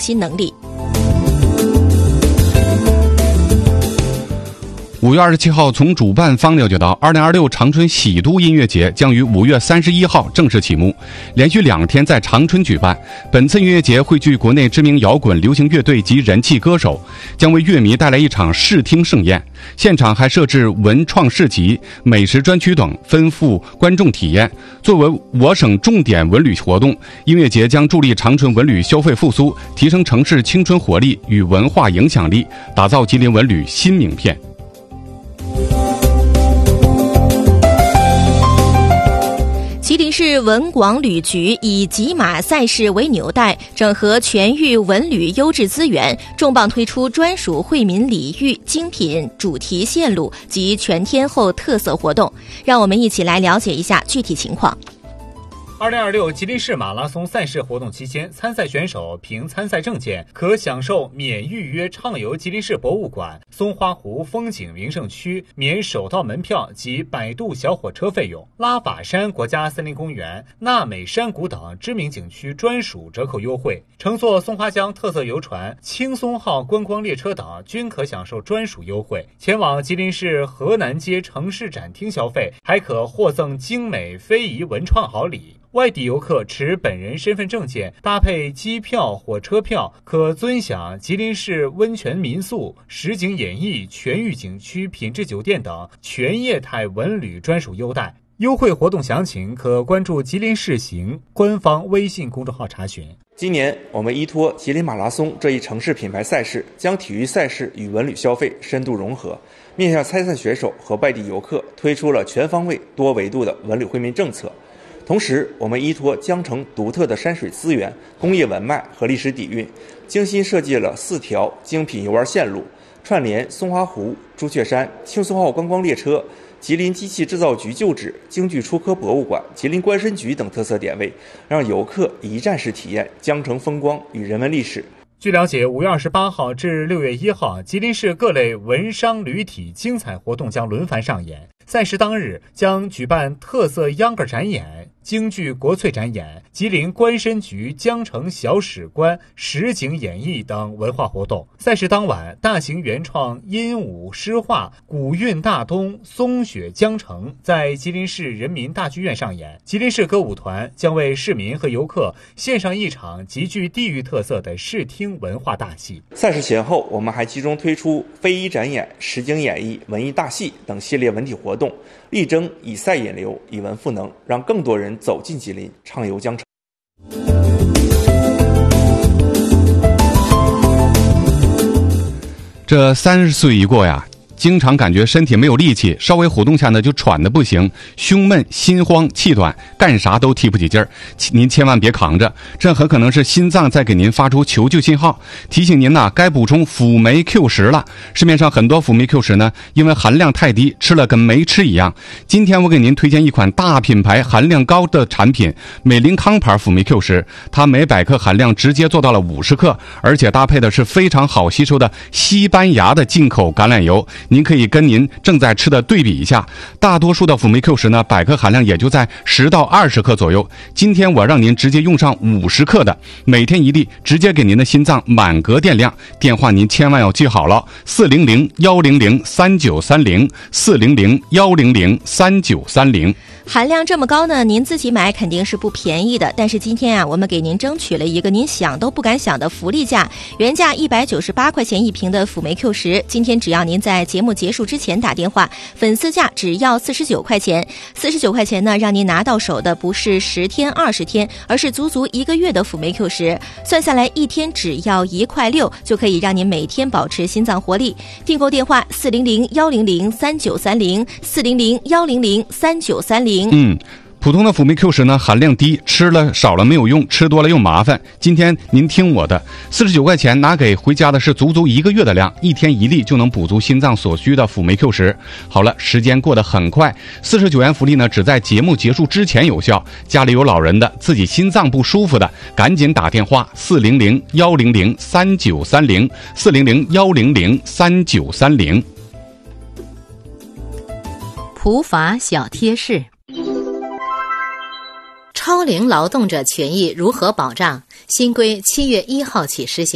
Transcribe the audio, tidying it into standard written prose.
新能力。 5月27号，从主办方了解到，2026长春喜都音乐节将于5月31号正式启幕，连续2天在长春举办。本次音乐节汇聚国内知名摇滚流行乐队及人气歌手，将为乐迷带来一场视听盛宴。现场还设置文创市集、美食专区等，丰富观众体验。作为我省重点文旅活动，音乐节将助力长春文旅消费复苏，提升城市青春活力与文化影响力，打造吉林文旅新名片。 吉林市文广旅局以吉马赛事为纽带，整合全域文旅优质资源，重磅推出专属惠民礼遇、精品主题线路及全天候特色活动。让我们一起来了解一下具体情况。 2026吉林市马拉松赛事活动期间，参赛选手凭参赛证件可享受免预约畅游吉林市博物馆、松花湖风景名胜区，免首道门票及摆渡小火车费用。拉法山国家森林公园、纳美山谷等知名景区专属折扣优惠。乘坐松花江特色游船、青松号观光列车等均可享受专属优惠。前往吉林市河南街城市展厅消费，还可获赠精美非遗文创好礼。外地游客持本人身份证件搭配机票、火车票，可尊享吉林市温泉民宿、实景演艺、全域景区品质酒店等全业态文旅专属优待。优惠活动详情可关注吉林市行官方微信公众号查询。 今年我们依托吉林马拉松这一城市品牌赛事，将体育赛事与文旅消费深度融合，面向参赛选手和外地游客推出了全方位多维度的文旅惠民政策。同时，我们依托江城独特的山水资源、工业文脉和历史底蕴，精心设计了4条精品游玩线路，串联松花湖、朱雀山、青松号观光列车、吉林机器制造局旧址、京剧出科博物馆、吉林官绅局等特色点位，让游客一站式体验江城风光与人文历史。 据了解，5月28号至6月1号，吉林市各类文商旅体精彩活动将轮番上演。赛事当日将举办特色秧歌展演、京剧国粹展演、吉林官绅局江城小史官实景演绎等文化活动。赛事当晚，大型原创音舞诗画《古韵大东松雪江城》在吉林市人民大剧院上演。吉林市歌舞团将为市民和游客献上一场极具地域特色的视听文化大戏。 赛事前后，我们还集中推出非遗展演、实景演绎、文艺大戏等系列文体活动，力争以赛引流，以文赋能，让更多人走进吉林，畅游江城。 这30岁一过呀，经常感觉身体没有力气，稍微活动下呢就喘得不行，胸闷、心慌、气短，干啥都提不起劲儿。您千万别扛着，这很可能是心脏在给您发出求救信号，提醒您呐该补充辅酶 Q10了。市面上很多辅酶 Q10呢，因为含量太低，吃了跟没吃一样。今天我给您推荐一款大品牌含量高的产品，美林康牌辅酶 Q10，它每100克含量直接做到了50克，而且搭配的是非常好吸收的西班牙的进口橄榄油。您可以跟您正在吃的对比一下，大多数的辅酶 Q10呢，100克含量也就在10到20克左右。今天我让您直接用上50克的，每天1粒，直接给您的心脏满格电量。电话您千万要记好了，400-100-3930，400-100-3930。 含量这么高呢，您自己买肯定是不便宜的。但是今天啊，我们给您争取了一个您想都不敢想的福利价，原价198块钱一瓶的辅酶 Q10，今天只要您在节目结束之前打电话，粉丝价只要49块钱。49块钱呢，让您拿到手的不是10天、20天，而是足足1个月的辅酶 Q10，算下来一天只要1.6块，就可以让您每天保持心脏活力。订购电话400-100-3930，400-100-3930。 普通的辅酶 Q10呢，含量低，吃了少了没有用，吃多了又麻烦。今天您听我的，49块钱拿给回家的是足足1个月的量，一天1粒就能补足心脏所需的辅酶 Q10。好了，时间过得很快，49元福利呢只在节目结束之前有效。家里有老人的，自己心脏不舒服的，赶紧打电话400-100-3930，400-100-3930。 普法小贴士：超龄劳动者权益如何保障？新规7月1号起施行。